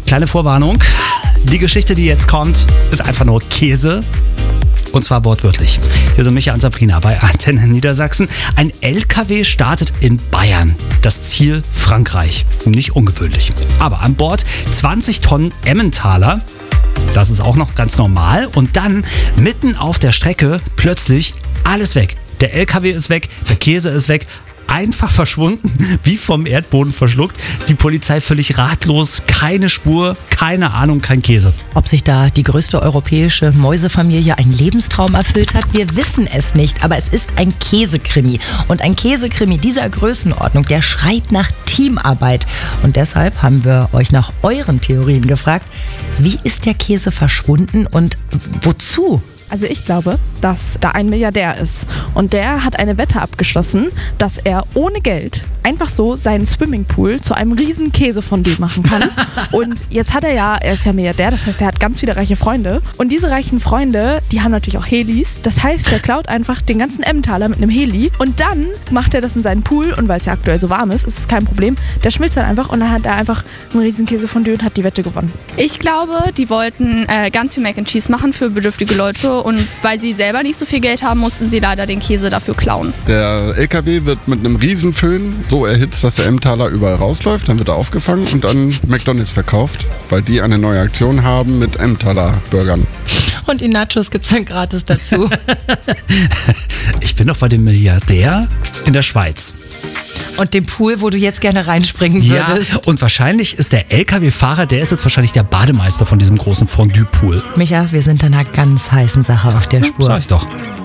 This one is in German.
kleine Vorwarnung. Die Geschichte, die jetzt kommt, ist einfach nur Käse. Und zwar wortwörtlich. Hier sind Micha und Sabrina bei Antenne Niedersachsen. Ein LKW startet in Bayern. Das Ziel Frankreich. Nicht ungewöhnlich. Aber an Bord 20 Tonnen Emmentaler. Das ist auch noch ganz normal. Und dann mitten auf der Strecke plötzlich alles weg. Der LKW ist weg, der Käse ist weg. Einfach verschwunden, wie vom Erdboden verschluckt. Die Polizei völlig ratlos, keine Spur, keine Ahnung, kein Käse. Ob sich da die größte europäische Mäusefamilie einen Lebenstraum erfüllt hat, wir wissen es nicht. Aber es ist ein Käsekrimi. Und ein Käsekrimi dieser Größenordnung, der schreit nach Teamarbeit. Und deshalb haben wir euch nach euren Theorien gefragt. Wie ist der Käse verschwunden und wozu? Also ich glaube, dass da ein Milliardär ist und der hat eine Wette abgeschlossen, dass er ohne Geld einfach so seinen Swimmingpool zu einem riesen Käsefondue machen kann. Und jetzt hat er ist ja Milliardär, das heißt, er hat ganz viele reiche Freunde. Und diese reichen Freunde, die haben natürlich auch Helis. Das heißt, er klaut einfach den ganzen Emmentaler mit einem Heli und dann macht er das in seinen Pool und weil es ja aktuell so warm ist, ist es kein Problem. Der schmilzt dann einfach und dann hat er einfach einen riesen Käsefondue und hat die Wette gewonnen. Ich glaube, die wollten ganz viel Mac and Cheese machen für bedürftige Leute und weil sie selber nicht so viel Geld haben, mussten sie leider den Käse dafür klauen. Der LKW wird mit einem Riesenföhn so erhitzt, dass der Emmentaler überall rausläuft. Dann wird er aufgefangen und an McDonald's verkauft, weil die eine neue Aktion haben mit Emmentaler-Burgern. Und die Nachos gibt's dann gratis dazu. Ich bin doch bei dem Milliardär in der Schweiz. Und dem Pool, wo du jetzt gerne reinspringen würdest. Ja, und wahrscheinlich ist der LKW-Fahrer, der ist jetzt wahrscheinlich der Bademeister von diesem großen Fondue-Pool. Micha, wir sind einer ganz heißen Sache auf der Spur. Sag ich doch.